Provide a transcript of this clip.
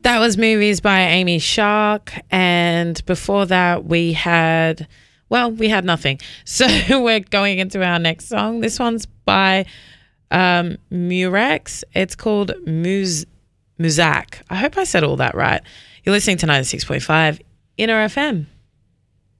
That was Movies by Amy Shark. And before that, we had nothing. So we're going into our next song. This one's by Murex. It's called Muzak. I hope I said all that right. You're listening to 96.5 Inner FM.